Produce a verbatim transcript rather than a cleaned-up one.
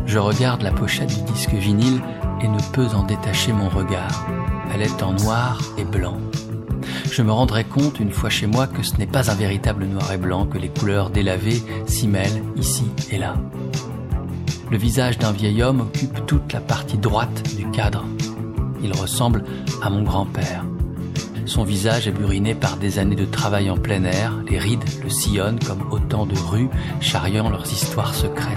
Je regarde la pochette du disque vinyle et ne peux en détacher mon regard. Elle est en noir et blanc. Je me rendrai compte une fois chez moi que ce n'est pas un véritable noir et blanc, que les couleurs délavées s'y mêlent ici et là. Le visage d'un vieil homme occupe toute la partie droite du cadre. Il ressemble à mon grand-père. Son visage est buriné par des années de travail en plein air. Les rides le sillonnent comme autant de rues charriant leurs histoires secrètes.